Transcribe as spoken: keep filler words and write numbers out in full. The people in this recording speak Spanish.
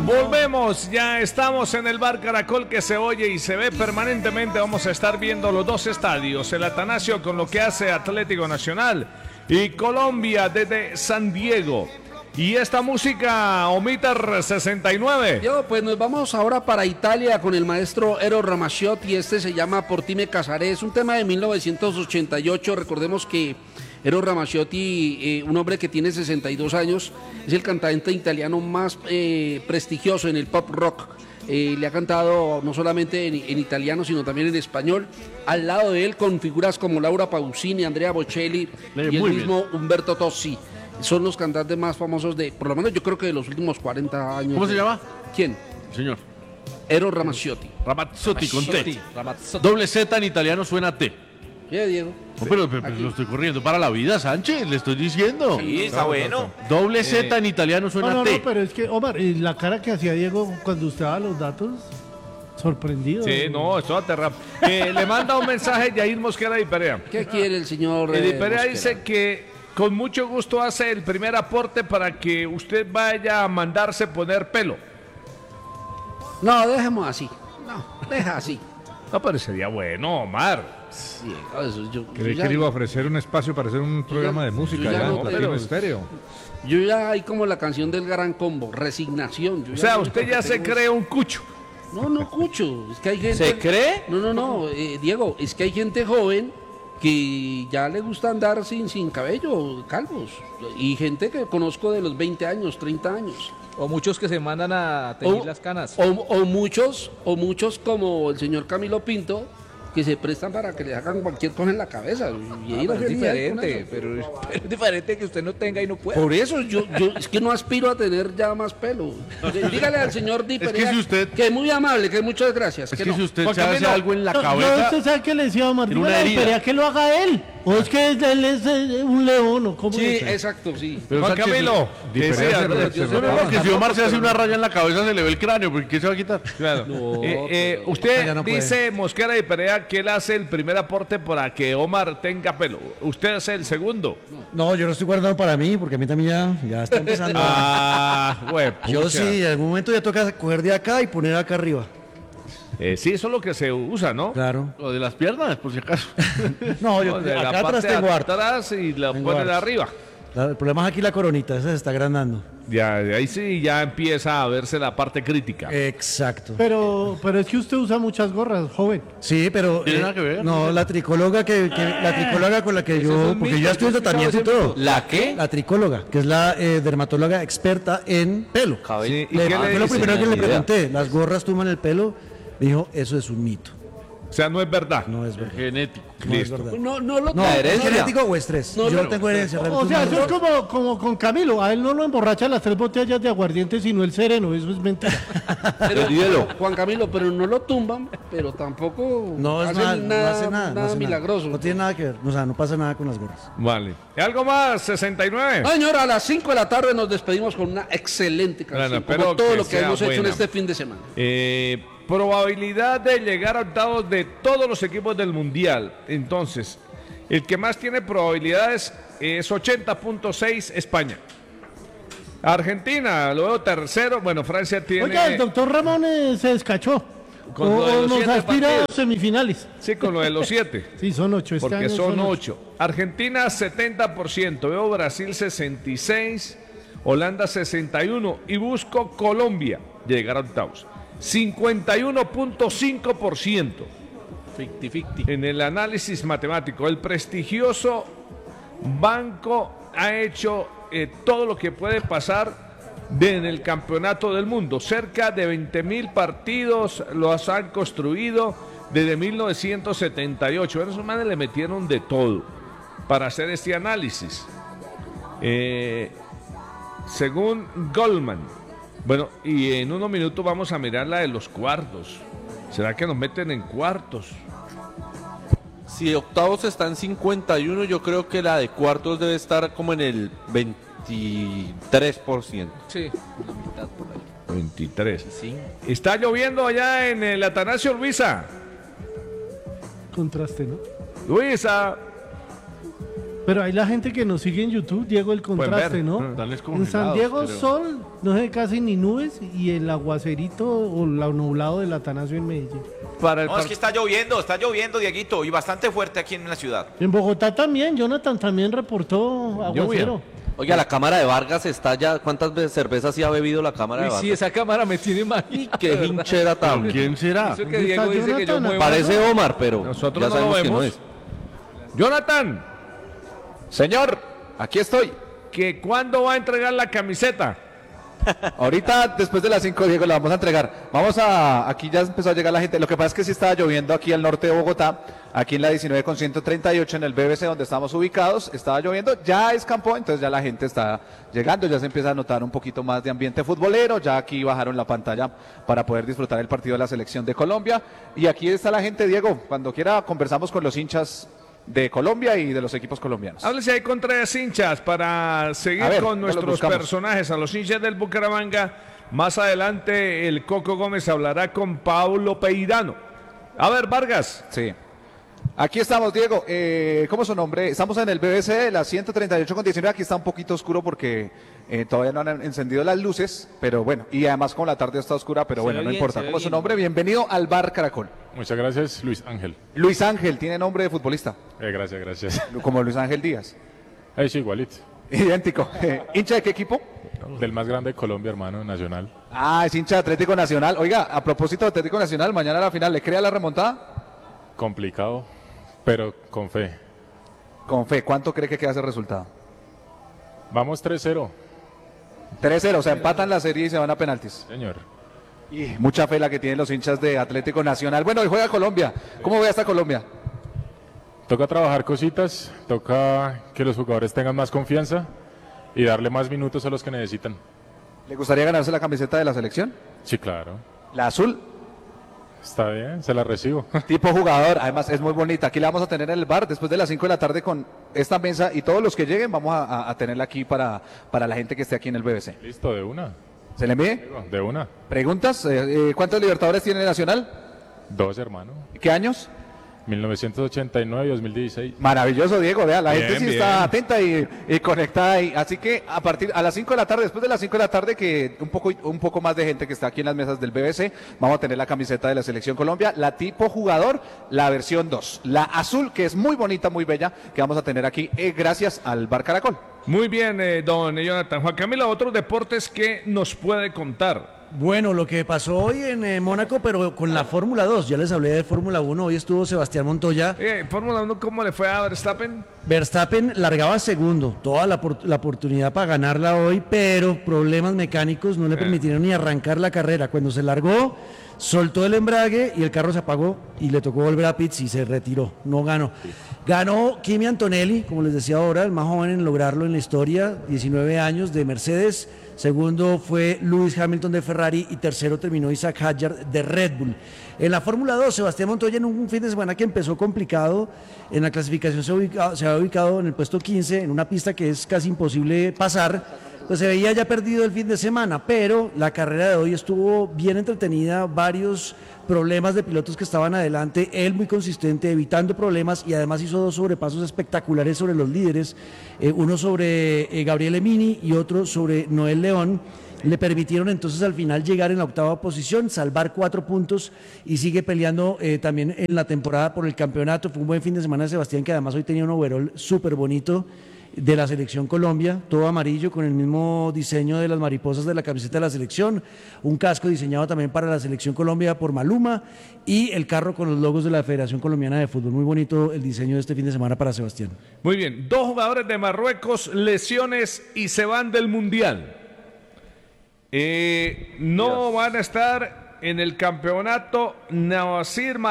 Volvemos, ya estamos en el bar Caracol que se oye y se ve permanentemente. Vamos a estar viendo los dos estadios, el Atanasio con lo que hace Atlético Nacional y Colombia desde San Diego. Y esta música, Omiter sesenta y nueve. Yo, pues nos vamos ahora para Italia con el maestro Eros Ramazzotti. Este se llama Por ti me casaré. Es un tema de mil novecientos ochenta y ocho. Recordemos que Eros Ramazzotti, eh, un hombre que tiene sesenta y dos años, es el cantante italiano más eh, prestigioso en el pop rock. Eh, le ha cantado no solamente en, en italiano, sino también en español. Al lado de él, con figuras como Laura Pausini, Andrea Bocelli Le- y el muy mismo Umberto Tozzi. Son los cantantes más famosos de, por lo menos yo creo que de los últimos cuarenta años. ¿Cómo se de- llama? ¿Quién? Señor. Eros Ramazzotti. Ramazzotti con T. Ramazzotti. Doble Z en italiano suena a T. ¿Qué, Diego? No, pero, pero- pero lo estoy corriendo para la vida, Sánchez, le estoy diciendo. Sí, está bueno. Doble Z en italiano No, suena no, a T. no, pero es que, Omar, y la cara que hacía Diego cuando usted daba los datos, sorprendido. Sí, no, esto aterra. Eh, le manda un mensaje Yair Mosquera de Perea. ¿Qué quiere el señor? El eh, de Perea Mosquera? dice que con mucho gusto hace el primer aporte para que usted vaya a mandarse poner pelo. No, dejemos así. No, deja así. No, pero sería bueno, Omar. Sí, eso, yo, Creí yo ya, que le iba a ofrecer un espacio para hacer un programa de música yo ya ya no, en Platino pero- Estéreo. yo ya hay como la canción del gran combo, resignación. Yo O ya sea, lo usted único ya que se tengo es- cree un cucho. No, no, cucho. Es que hay gente. ¿Se cree? No, no, no, eh, Diego, es que hay gente joven que ya le gusta andar sin, sin cabello, calvos. Y gente que conozco de los veinte años, treinta años. O muchos que se mandan a teñir O- las canas. O, o muchos, o muchos como el señor Camilo Pinto, que se prestan para que le hagan cualquier cosa en la cabeza. Y Ah, ahí pero lo es genial con diferente, eso. pero, pero es diferente que usted no tenga y no pueda. Por eso yo, yo es que no aspiro a tener ya más pelo. Dígale al señor Di Es que Perea si usted- que es muy amable, que muchas gracias. Es que que no. si usted Juan se hace Camilo, algo en la No, yo cabeza, usted sabe que le decía a Omar, en una dígale, herida. espera que lo haga él. O es que él es eh, un león, ¿o cómo Sí, es? exacto, sí. pero Juan Sánchez, Camilo, Diferencia decía, de- ¿no? de- Yo- No, no, no, que si Omar se hace una raya en la cabeza se le ve el cráneo, porque ¿qué se va a quitar? Claro. No, Eh, eh, pero- usted Ah, ya no puede. dice, Mosquera de Perea, que él hace el primer aporte para que Omar tenga pelo. Usted hace el segundo. No, yo lo estoy guardando para mí, porque a mí también ya, ya está empezando. Ah, güey. Yo sí, en algún momento ya toca coger de acá y poner acá arriba. Eh, sí, eso es lo que se usa, ¿no? Claro. Lo de las piernas, por si acaso. No, yo No, de la acá atrás parte tengo de harto. atrás y la Tengo pone de harto. arriba. La- el problema es aquí la coronita, esa se está agrandando. Ya, de ahí sí ya empieza a verse la parte crítica. Exacto. Pero, pero es que usted usa muchas gorras, joven. Sí, pero ¿Tiene eh, nada que ver? no, la tricóloga que, que- la tricóloga con la que Ese es yo, un porque mito, yo ya estudio yo he tratamiento y escuchado todo. ese ¿La qué? La tricóloga, que es la eh, dermatóloga experta en pelo. Sí, ¿y Le- qué le fue lo dice? primero que le Ni idea. pregunté. Las gorras tuman el pelo. Dijo, eso es un mito. O sea, no es verdad. No es verdad. Genético. No es Listo. verdad. No, no lo No, La ¿es herencia. genético o estrés? No, yo no, no tengo herencia. O sea, eso es como, como con Camilo. A él no lo emborracha las tres botellas de aguardiente, sino el sereno. Eso es mentira. Pero, El hielo. Juan Camilo, pero no lo tumban, pero tampoco No es hacen mal, nada, no hace nada. no hace milagroso. Nada. No tiene nada que ver. O sea, no pasa nada con las gorras. Vale. ¿Y algo más? sesenta y nueve. No, señor, a las cinco de la tarde nos despedimos con una excelente canción, Bueno, espero como todo que lo que sea hemos hecho en buena. este fin de semana. Eh, probabilidad de llegar a octavos de todos los equipos del Mundial. Entonces, el que más tiene probabilidades es ochenta punto seis España. Argentina, lo veo tercero. Bueno, Francia tiene... Oiga, el doctor Ramón eh, se descachó. Con o lo de o los nos siete aspira a partidos. semifinales. Sí, con lo de los siete. Sí, son ocho. Este Porque año son ocho. Argentina setenta por ciento, veo Brasil sesenta y seis, Holanda sesenta y uno y busco Colombia llegar a octavos. cincuenta y uno punto cinco por ciento Ficti, ficti. en el análisis matemático. El prestigioso banco ha hecho eh, todo lo que puede pasar de- en el campeonato del mundo. Cerca de veinte mil partidos los han construido desde mil novecientos setenta y ocho. A esos manes le metieron de todo para hacer este análisis. Eh, según Goldman. Bueno, y en unos minutos vamos a mirar la de los cuartos. ¿Será que nos meten en cuartos? Si octavos está en cincuenta y uno, yo creo que la de cuartos debe estar como en el veintitrés por ciento. Sí, la mitad por ahí. veintitrés. Sí. Está lloviendo allá en el Atanasio Luisa. Contraste, ¿no? Luisa. Pero hay la gente que nos sigue en YouTube, Diego, el contraste, ver. ¿no? Dales En congelados, San Diego creo. sol, no se ve casi ni nubes y el aguacerito o la nublado del Atanasio en Medellín. Para el No, es que está lloviendo, está lloviendo, Dieguito, y bastante fuerte aquí en la ciudad. En Bogotá también, Jonathan también reportó aguacero. Oiga, la cámara de Vargas está ya. ¿Cuántas ve- cervezas sí ha bebido la cámara de Uy, Vargas? sí, esa cámara me tiene mal. Qué hinchera tan. ¿Quién será? Eso que ¿Dónde Diego está dice que yo Jonathan? muevo. Parece Omar, pero Nosotros ya no lo sabemos que no vemos. es. Jonathan, Señor, aquí estoy. ¿que cuándo va a entregar la camiseta? Ahorita, después de las cinco, Diego, la vamos a entregar. Vamos a, aquí ya empezó a llegar la gente. Lo que pasa es que sí estaba lloviendo aquí al norte de Bogotá, aquí en la diecinueve con ciento treinta y ocho, en el B B C donde estamos ubicados, estaba lloviendo, ya escampó, entonces ya la gente está llegando, ya se empieza a notar un poquito más de ambiente futbolero, ya aquí bajaron la pantalla para poder disfrutar el partido de la selección de Colombia. Y aquí está la gente, Diego, cuando quiera conversamos con los hinchas de Colombia y de los equipos colombianos. Háblese ahí con tres hinchas para seguir A ver, con ya los nuestros buscamos. personajes. A los hinchas del Bucaramanga, más adelante el Coco Gómez hablará con Paulo Peirano. A ver, Vargas. Sí. Aquí estamos, Diego. Eh, ¿Cómo es su nombre? Estamos en el B B C de la ciento treinta y ocho con diecinueve. Aquí está un poquito oscuro porque eh, todavía no han encendido las luces, pero bueno, y además con la tarde está oscura, pero bueno, no importa. ¿Cómo es su nombre? Bienvenido al Bar Caracol. Muchas gracias, Luis Ángel. Luis Ángel, tiene nombre de futbolista, Eh, gracias, gracias. como Luis Ángel Díaz. Eh, sí, igualito. Idéntico. Eh, ¿Hincha de qué equipo? Del más grande de Colombia, hermano, nacional. Ah, es hincha de Atlético Nacional. Oiga, a propósito de Atlético Nacional, mañana la final, ¿le crea la remontada? Complicado, pero con fe. Con fe, ¿cuánto cree que queda ese resultado? Vamos tres cero, tres cero, o sea, empatan la serie y se van a penaltis. señor. Y mucha fe la que tienen los hinchas de Atlético Nacional. Bueno, hoy juega Colombia. ¿Cómo ve hasta Colombia? Toca trabajar cositas, toca que los jugadores tengan más confianza y darle más minutos a los que necesitan. ¿Le gustaría ganarse la camiseta de la selección? Sí, claro. La azul, Está bien, se la recibo. tipo jugador, además es muy bonita. Aquí la vamos a tener en el bar después de las cinco de la tarde con esta mesa y todos los que lleguen vamos a, a- a tenerla aquí para, para la gente que esté aquí en el B B C. Listo, de una. ¿Se le mide? De una. ¿Preguntas? Eh, eh, ¿Cuántos Libertadores tiene Nacional? Dos, hermano. ¿Qué años? mil novecientos ochenta y nueve y dos mil dieciséis. Maravilloso, Diego, vea, la Bien, gente sí bien. está atenta y, y conectada ahí. Así que a partir a las cinco de la tarde, después de las cinco de la tarde, que un poco un poco más de gente que está aquí en las mesas del B B C, vamos a tener la camiseta de la Selección Colombia, la tipo jugador, la versión dos, la azul, que es muy bonita, muy bella, que vamos a tener aquí eh, gracias al Bar Caracol. Muy bien, eh, don Jonathan. Juan Camilo, otros deportes que nos puede contar. Bueno, lo que pasó hoy en eh, Mónaco, pero con la Fórmula dos, ya les hablé de Fórmula uno, hoy estuvo Sebastián Montoya. Eh, Fórmula uno, ¿cómo le fue a Verstappen? Verstappen largaba segundo, toda la, por- la oportunidad para ganarla hoy, pero problemas mecánicos no le permitieron ni arrancar la carrera. Cuando se largó, soltó el embrague y el carro se apagó y le tocó volver a pits y se retiró, no ganó. Ganó Kimi Antonelli, como les decía ahora, el más joven en lograrlo en la historia, diecinueve años, de Mercedes. Segundo fue Lewis Hamilton de Ferrari y tercero terminó Isaac Hadjar de Red Bull. En la Fórmula dos, Sebastián Montoya en un fin de semana que empezó complicado, en la clasificación se, ubica- se había ubicado en el puesto quince, en una pista que es casi imposible pasar, pues se veía ya perdido el fin de semana, pero la carrera de hoy estuvo bien entretenida, varios problemas de pilotos que estaban adelante, él muy consistente, evitando problemas y además hizo dos sobrepasos espectaculares sobre los líderes, eh, uno sobre eh, Gabriel Emini y otro sobre Noel León. Le permitieron entonces al final llegar en la octava posición, salvar cuatro puntos y sigue peleando eh, también en la temporada por el campeonato. Fue un buen fin de semana de Sebastián, que además hoy tenía un overall súper bonito de la Selección Colombia, todo amarillo con el mismo diseño de las mariposas de la camiseta de la selección, un casco diseñado también para la Selección Colombia por Maluma y el carro con los logos de la Federación Colombiana de Fútbol. Muy bonito el diseño de este fin de semana para Sebastián. Muy bien, dos jugadores de Marruecos, lesiones y se van del Mundial. Eh, no van a estar en el campeonato Nawasir